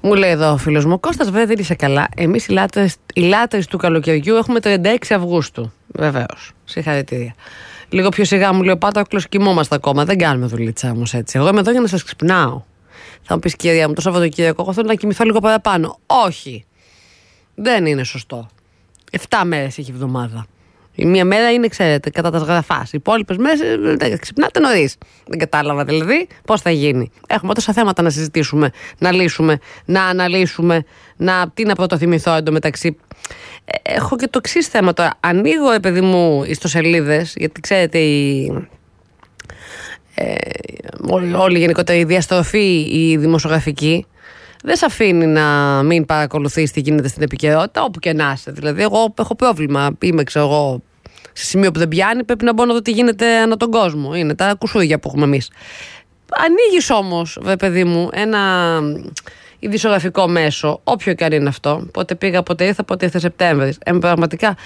Μου λέει εδώ ο φίλος μου, Κώστας, βέβαια δεν είσαι καλά. Εμείς οι λάτρες του καλοκαιριού έχουμε 36 Αυγούστου. Βεβαίως. Συγχαρητήρια. Λίγο πιο σιγά μου λέει ο Πάτρακλος, κοιμόμαστε ακόμα. Δεν κάνουμε δουλίτσα όμως έτσι. Εγώ είμαι εδώ για να σας ξυπνάω. Θα μου πεις, κυρία μου, το Σαββατοκύριακο, εγώ θέλω να κοιμηθώ λίγο παραπάνω. Όχι. Δεν είναι σωστό. 7 μέρες έχει εβδομάδα. Η μία μέρα είναι, ξέρετε, κατά τα σγραφάς. Οι υπόλοιπες μέρες ξυπνάτε νωρίς. Δεν κατάλαβα δηλαδή πώς θα γίνει. Έχουμε τόσα θέματα να συζητήσουμε, να λύσουμε, να αναλύσουμε, τι να πρωτοθυμηθώ εντωμεταξύ. Έχω και το εξής θέμα τώρα. Ανοίγω, παιδί μου, ιστοσελίδες, γιατί ξέρετε, όλη γενικότερα η διαστροφή, η δημοσιογραφική, δεν σε αφήνει να μην παρακολουθείς τι γίνεται στην επικαιρότητα, όπου και να είσαι. Δηλαδή, εγώ έχω πρόβλημα. Είμαι, ξέρω εγώ, σε σημείο που δεν πιάνει, πρέπει να μπορώ να δω τι γίνεται ανά τον κόσμο. Είναι τα κουσούρια που έχουμε εμείς. Ανοίγεις όμως, παιδί μου, ένα ειδησιογραφικό μέσο, όποιο και αν είναι αυτό. Πότε πήγα, πότε ήρθα, πότε ήρθε Σεπτέμβρης. Πραγματικά,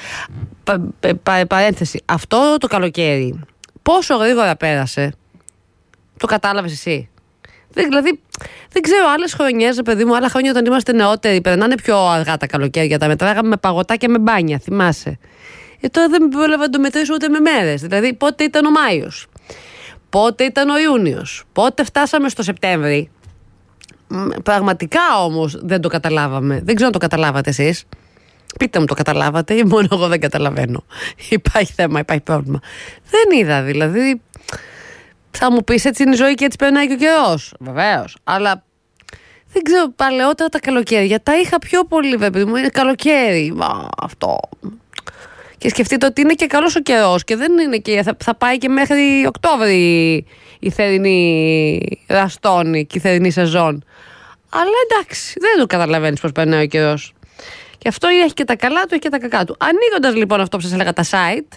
παρένθεση, αυτό το καλοκαίρι, πόσο γρήγορα πέρασε, το κατάλαβες εσύ? Δηλαδή, δεν ξέρω, άλλες χρονιές, παιδί μου, άλλα χρόνια όταν είμαστε νεότεροι, περνάνε πιο αργά τα καλοκαίρια. Τα μετράγαμε με παγωτά και με μπάνια, θυμάσαι. Τώρα δεν πρόλαβα να το μετρήσω ούτε με μέρες. Δηλαδή, πότε ήταν ο Μάιος, πότε ήταν ο Ιούνιος, πότε φτάσαμε στο Σεπτέμβρη. Πραγματικά όμως δεν το καταλάβαμε. Δεν ξέρω αν το καταλάβατε εσείς. Πείτε μου, το καταλάβατε ή μόνο εγώ δεν καταλαβαίνω? Υπάρχει θέμα, υπάρχει πρόβλημα? Δεν είδα δηλαδή. Θα μου πεις, έτσι είναι η ζωή και έτσι περνάει και ο καιρός. Βεβαίως. Αλλά δεν ξέρω, παλαιότερα τα καλοκαίρια τα είχα πιο πολύ, βέβαια. Μου είναι καλοκαίρι. Αυτό. Και σκεφτείτε ότι είναι και καλός ο καιρός και δεν είναι και. Θα πάει και μέχρι Οκτώβρη η θερινή ραστόνη και η θερινή σεζόν. Αλλά εντάξει, δεν το καταλαβαίνεις πώς περνάει ο καιρός. Και αυτό έχει και τα καλά του, έχει και τα κακά του. Ανοίγοντας λοιπόν αυτό που σας έλεγα, τα site,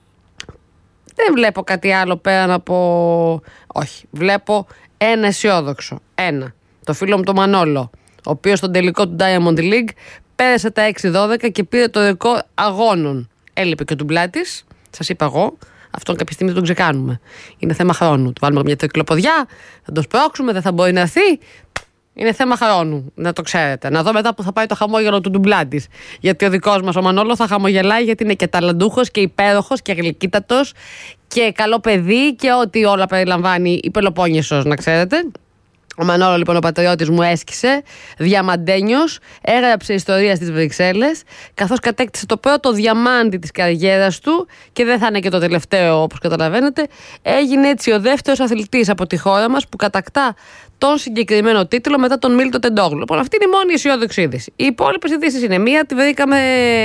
δεν βλέπω κάτι άλλο πέραν από. Όχι, βλέπω ένα αισιόδοξο. Το φίλο μου το Μανόλο, ο οποίος στον τελικό του Diamond League πέρασε τα 6-12 και πήρε το ρεκόρ αγώνων. Έλειπε και ο ντουμπλάτης, σας είπα εγώ. Αυτόν κάποια στιγμή δεν τον ξεκάνουμε. Είναι θέμα χρόνου. Του βάλουμε μια τρικλοποδιά, θα το σπρώξουμε, δεν θα μπορεί να έρθει. Είναι θέμα χρόνου, να το ξέρετε. Να δω μετά που θα πάει το χαμόγελο του ντουμπλάτης. Γιατί ο δικός μας ο Μανόλο θα χαμογελάει, γιατί είναι και ταλαντούχος και υπέροχος και γλυκύτατος και καλό παιδί και ό,τι όλα περιλαμβάνει η Πελοπόννησος, να ξέρετε. Ο Μανόλο λοιπόν ο πατριώτης μου έσκησε, διαμαντένιος, έγραψε ιστορία στις Βρυξέλλες, καθώς κατέκτησε το πρώτο διαμάντι της καριέρας του και δεν θα είναι και το τελευταίο όπως καταλαβαίνετε. Έγινε έτσι ο δεύτερος αθλητής από τη χώρα μας που κατακτά τον συγκεκριμένο τίτλο μετά τον Μίλτο Τεντόγλου. Λοιπόν, αυτή είναι η μόνη αισιόδοξη είδηση. Οι υπόλοιπες ειδήσεις είναι μία, τη βρήκαμε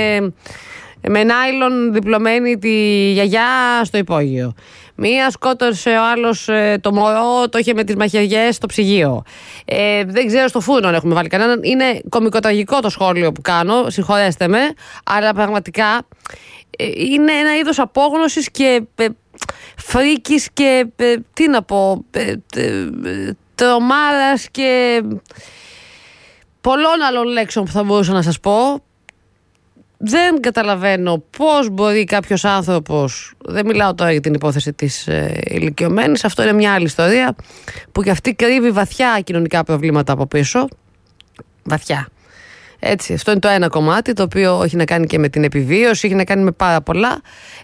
με νάιλον διπλωμένη τη γιαγιά στο υπόγειο. Μία σκότωσε ο άλλος το μωρό, το είχε με τις μαχαιριές στο ψυγείο. Δεν ξέρω στο φούρνο αν έχουμε βάλει κανέναν. Είναι κωμικοτραγικό το σχόλιο που κάνω, συγχωρέστε με, αλλά πραγματικά είναι ένα είδος απόγνωσης και φρίκης και τι να πω, τρομάρας και πολλών άλλων λέξεων που θα μπορούσα να σας πω. Δεν καταλαβαίνω πώς μπορεί κάποιος άνθρωπος, δεν μιλάω τώρα για την υπόθεση της ηλικιωμένης, αυτό είναι μια άλλη ιστορία που και αυτή κρύβει βαθιά κοινωνικά προβλήματα από πίσω. Βαθιά. Έτσι, αυτό είναι το ένα κομμάτι, το οποίο έχει να κάνει και με την επιβίωση, έχει να κάνει με πάρα πολλά.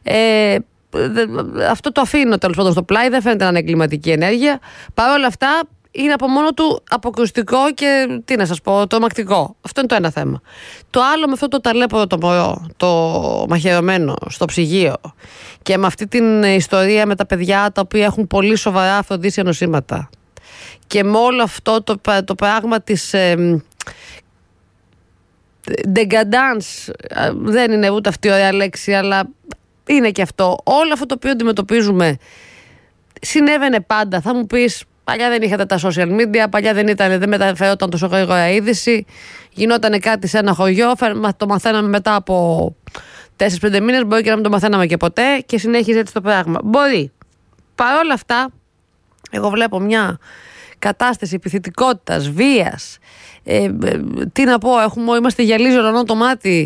Αυτό το αφήνω τέλος πάντων στο πλάι, δεν φαίνεται να είναι εγκληματική ενέργεια. Παρ' όλα αυτά, είναι από μόνο του αποκρουστικό και τι να σας πω, τρομακτικό. Αυτό είναι το ένα θέμα. Το άλλο με αυτό το ταλέπορο το μωρό, το μαχαιρωμένο στο ψυγείο και με αυτή την ιστορία με τα παιδιά τα οποία έχουν πολύ σοβαρά αφροδίσια νοσήματα και με όλο αυτό το πράγμα της ντεγκαντάνς, δεν είναι ούτε αυτή η ωραία λέξη, αλλά είναι και αυτό. Όλο αυτό το οποίο αντιμετωπίζουμε συνέβαινε πάντα. Θα μου πεις, παλιά δεν είχατε τα social media, παλιά δεν μεταφερόταν τόσο γρήγορα είδηση. Γινόταν κάτι σε ένα χωριό, το μαθαίναμε μετά από 4-5 μήνες, μπορεί και να μην το μαθαίναμε και ποτέ και συνέχιζε έτσι το πράγμα. Μπορεί. Παρ' όλα αυτά, εγώ βλέπω μια κατάσταση επιθετικότητας, βίας. Τι να πω, είμαστε γυαλί ζωλανό το μάτι.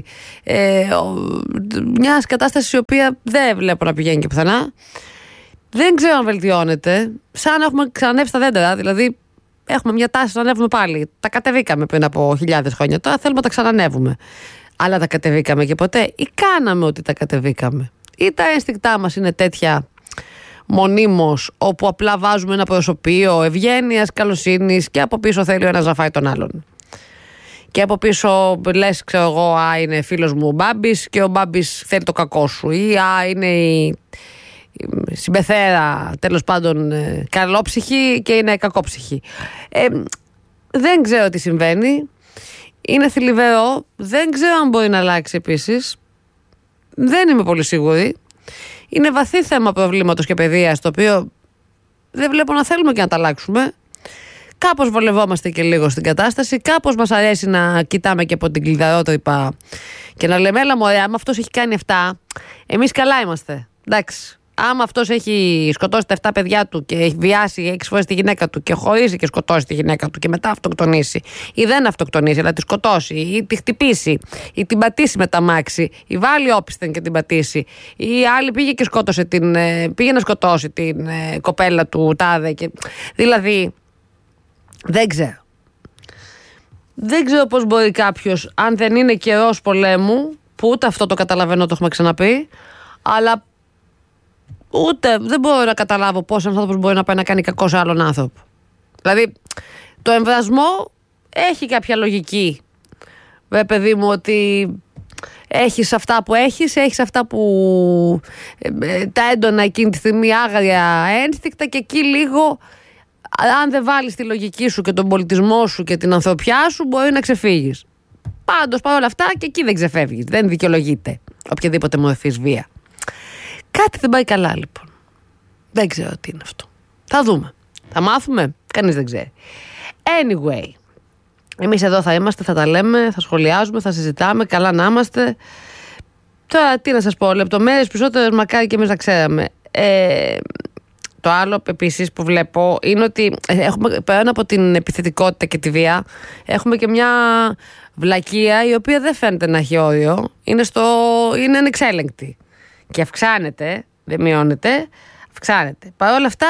Μια κατάσταση η οποία δεν βλέπω να πηγαίνει και πουθενά. Δεν ξέρω αν βελτιώνεται. Σαν να έχουμε ξανανεύσει τα δέντρα. Δηλαδή, έχουμε μια τάση να ανέβουμε πάλι. Τα κατεβήκαμε πριν από χιλιάδες χρόνια. Τώρα θέλουμε να τα ξανανεύουμε. Αλλά τα κατεβήκαμε και ποτέ, ή κάναμε ότι τα κατεβήκαμε, ή τα ένστικτά μας είναι τέτοια μονίμως, όπου απλά βάζουμε ένα προσωπείο ευγένειας, καλοσύνης και από πίσω θέλει ο ένας να φάει τον άλλον. Και από πίσω λες, ξέρω εγώ, α, είναι φίλος μου ο Μπάμπης και ο Μπάμπης θέλει το κακό σου, ή α, είναι η συμπεθέρα, τέλος πάντων, καλόψυχη και είναι κακόψυχη. Δεν ξέρω τι συμβαίνει. Είναι θλιβερό. Δεν ξέρω αν μπορεί να αλλάξει επίσης. Δεν είμαι πολύ σίγουρη. Είναι βαθύ θέμα προβλήματος και παιδείας, το οποίο δεν βλέπω να θέλουμε και να τα αλλάξουμε. Κάπως βολευόμαστε και λίγο στην κατάσταση. Κάπως μας αρέσει να κοιτάμε και από την κλειδαρότρυπα και να λέμε, έλα μωρέ, άμα αυτός έχει κάνει αυτά, εμείς καλά είμαστε. Εντάξει. Άμα αυτός έχει σκοτώσει τα 7 παιδιά του και έχει βιάσει 6 φορές τη γυναίκα του και χωρίσει και σκοτώσει τη γυναίκα του και μετά αυτοκτονήσει, ή δεν αυτοκτονήσει, αλλά τη σκοτώσει, ή τη χτυπήσει, ή την πατήσει με τα μάξι, ή βάλει όπισθεν και την πατήσει, ή άλλη πήγε και πήγε να σκοτώσει την κοπέλα του τάδε. Δηλαδή, δεν ξέρω. Δεν ξέρω πώς μπορεί κάποιος, αν δεν είναι καιρός πολέμου, που ούτε αυτό το καταλαβαίνω, το έχουμε ξαναπεί, αλλά ούτε δεν μπορώ να καταλάβω πώς ένας άνθρωπος μπορεί να πάει να κάνει κακό σε άλλον άνθρωπο. Δηλαδή, το εμβρασμό έχει κάποια λογική. Παιδί μου, ότι έχεις αυτά που έχεις αυτά που τα έντονα εκείνη τη στιγμή άγρια ένστικτα, και εκεί λίγο, αν δεν βάλεις τη λογική σου και τον πολιτισμό σου και την ανθρωπιά σου, μπορεί να ξεφύγεις. Πάντως, παρόλα αυτά, και εκεί δεν ξεφεύγεις. Δεν δικαιολογείται οποιαδήποτε μορφής βία. Κάτι δεν πάει καλά, λοιπόν. Δεν ξέρω τι είναι αυτό. Θα δούμε. Θα μάθουμε. Κανείς δεν ξέρει. Anyway, εμείς εδώ θα είμαστε, θα τα λέμε, θα σχολιάζουμε, θα συζητάμε. Καλά να είμαστε. Τώρα, τι να σας πω, λεπτομέρειες περισσότερες μακάρι και εμείς να ξέραμε. Το άλλο επίσης που βλέπω είναι ότι έχουμε, πέραν από την επιθετικότητα και τη βία, έχουμε και μια βλακεία η οποία δεν φαίνεται να έχει όριο. Είναι ανεξέλεγκτη. Και αυξάνεται, δεν μειώνεται, αυξάνεται. Παρ' όλα αυτά,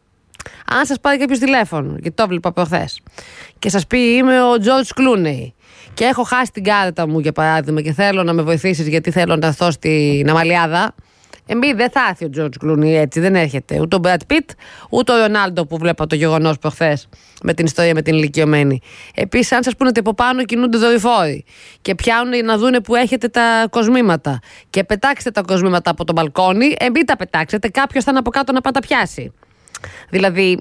αν σας πάρει κάποιος τηλέφωνο, και το βλέπα προχθές, και σας πει είμαι ο George Clooney και έχω χάσει την κάρτα μου, για παράδειγμα, και θέλω να με βοηθήσεις γιατί θέλω να έρθω στην Αμαλιάδα, δεν θα έρθει ο George Clooney έτσι, δεν έρχεται. Ούτε ο Brad Pitt, ούτε ο Ρονάλντο που βλέπα το γεγονός προχθές με την ιστορία με την ηλικιωμένη. Επίσης, αν σας πούνε ότι από πάνω κινούνται δορυφόροι και πιάνουν να δούνε που έχετε τα κοσμήματα και πετάξετε τα κοσμήματα από το μπαλκόνι, μην τα πετάξετε, κάποιος θα είναι από κάτω να πάει τα πιάσει. Δηλαδή,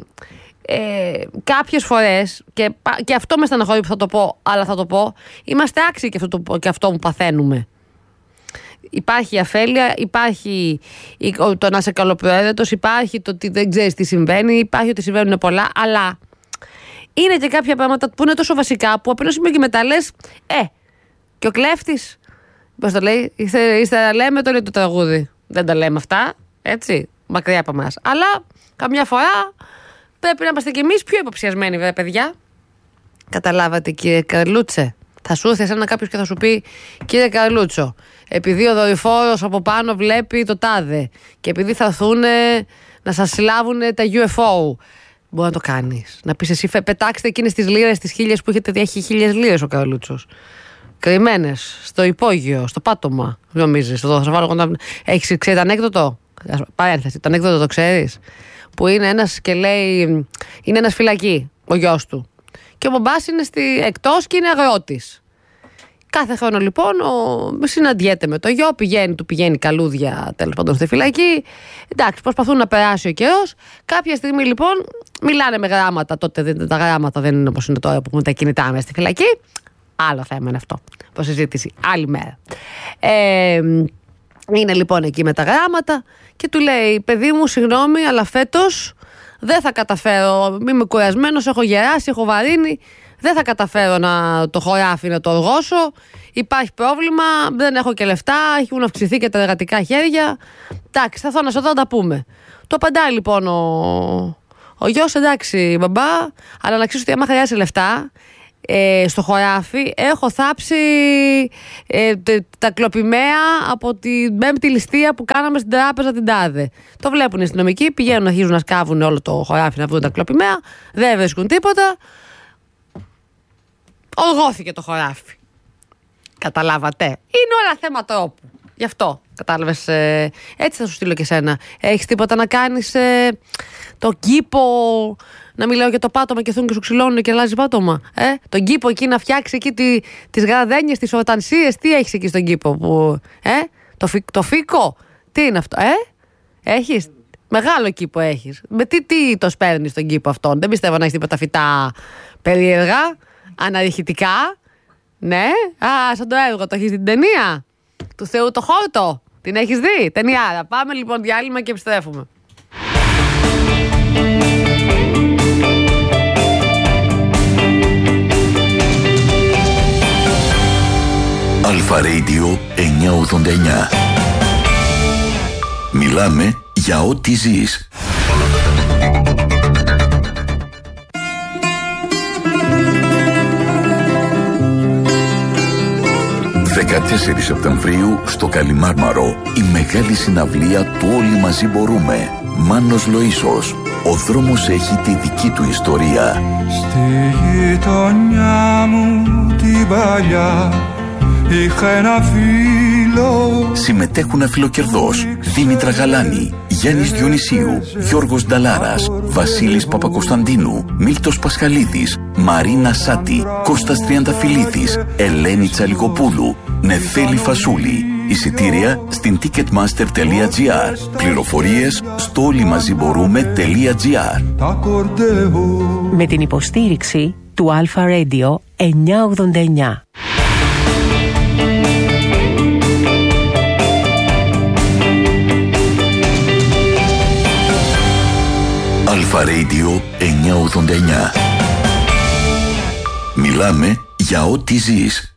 κάποιες φορές, και αυτό με στεναχωρεί που θα το πω, αλλά θα το πω, είμαστε άξιοι και αυτό που παθαίνουμε. Υπάρχει η αφέλεια, υπάρχει το να είσαι καλοπροαίρετος, υπάρχει το ότι δεν ξέρεις τι συμβαίνει, υπάρχει ότι συμβαίνουν πολλά, αλλά είναι και κάποια πράγματα που είναι τόσο βασικά που από ένα σημείο και μετά λες, και ο κλέφτης, πώς το λέει, ύστερα λέμε, το λέει το τραγούδι. Δεν τα λέμε αυτά, έτσι, μακριά από εμάς. Αλλά καμιά φορά πρέπει να είμαστε κι εμείς πιο υποψιασμένοι, βέβαια, παιδιά. Καταλάβατε, κύριε Καρλούτσε? Θα σου έρθει εσένα κάποιος και θα σου πει, κύριε Καρλούτσο, επειδή ο δορυφόρος από πάνω βλέπει το τάδε και επειδή θα έρθουν να σας συλλάβουν τα UFO, μπορεί να το κάνεις. Να πεις εσύ, πετάξτε εκείνες τις λίρες, τις 1000 που έχετε δει, έχει 1000 λίρες ο Καρλούτσος. Κρυμμένες στο υπόγειο, στο πάτωμα, νομίζεις? Εδώ θα σας βάλω. Έχεις ξέρει το ανέκδοτο? Παρένθεση, το ανέκδοτο το ξέρεις? Που είναι ένας και λέει, είναι ένας φυλακή, ο γιος του. Και ο μπαμπάς είναι εκτός και είναι αγρότης. Κάθε χρόνο λοιπόν συναντιέται με το γιο, του πηγαίνει καλούδια τέλος πάντων στη φυλακή. Εντάξει, προσπαθούν να περάσει ο καιρός. Κάποια στιγμή λοιπόν μιλάνε με γράμματα. Τότε τα γράμματα δεν είναι όπως είναι τώρα που έχουμε τα κινητά μέσα στη φυλακή. Άλλο θέμα είναι αυτό. Προσυζήτηση άλλη μέρα. Είναι λοιπόν εκεί με τα γράμματα και του λέει, παιδί μου, συγγνώμη, αλλά φέτος δεν θα καταφέρω. Είμαι κουρασμένος, έχω γεράσει, έχω βαρύνει. Δεν θα καταφέρω το χωράφι να το οργώσω. Υπάρχει πρόβλημα, δεν έχω και λεφτά, έχουν αυξηθεί και τα εργατικά χέρια. Εντάξει, θα έρθω να σε δω, να τα πούμε. Το απαντάει λοιπόν ο γιος, εντάξει μπαμπά, αλλά να ξέρεις ότι άμα χρειάζεσαι λεφτά, στο χωράφι έχω θάψει τα κλοπημαία από την 5η ληστεία που κάναμε στην τράπεζα την τάδε. Το βλέπουν οι αστυνομικοί, πηγαίνουν, αρχίζουν να σκάβουν όλο το χωράφι να βρουν τα κλοπημαία, δεν βρίσκουν τίποτα. Οργώθηκε το χωράφι. Καταλάβατε. Είναι όλα θέμα τρόπου. Γι' αυτό, κατάλαβες, έτσι θα σου στείλω και σένα. Έχεις τίποτα να κάνεις το κήπο, να μιλάω για το πάτωμα και θούν και σου ξυλώνουν και αλλάζει πάτωμα. Τον κήπο εκεί να φτιάξει εκεί τις γραδένιες, τις ορτανσίες, τι έχεις εκεί στον κήπο που, το φίκο, τι είναι αυτό, έχεις, μεγάλο κήπο έχεις. Με τι το σπέρνεις στον κήπο αυτόν, δεν πιστεύω να έχεις τίποτα φυτά περίεργα, αναρριχητικά, ναι, σαν το έργο, το έχεις δει την ταινία του Θεού το χόρτο, την έχεις δει, ταινιάρα. Πάμε λοιπόν διάλειμμα και επιστρέφουμε. Αλφα Radio 989. Μιλάμε για ό,τι ζεις. 14 Σεπτεμβρίου στο Καλιμάρμαρο η μεγάλη συναυλία του Όλοι Μαζί Μπορούμε. Μάνος Λοΐσος. Ο δρόμος έχει τη δική του ιστορία. Στη γειτονιά μου την παλιά είχα ένα φίλο. Συμμετέχουν αφιλοκερδός Δήμητρα Γαλάνη, Γιάννης Διονυσίου, Γιώργος Νταλάρας, Βασίλης Παπακοσταντίνου, Μίλτος Πασχαλίδης, Μαρίνα Σάτη, Κώστας Τριανταφυλλίδης, Ελένη Τσαλικοπούλου, Νεφέλη Φασούλη. Εισιτήρια στην ticketmaster.gr. Πληροφορίες στο όλοιμαζιμπορούμε.gr. Με την υποστήριξη του Αλφα Radio 989. Αλφα Radio 989. Μιλάμε για ό,τι ζεις.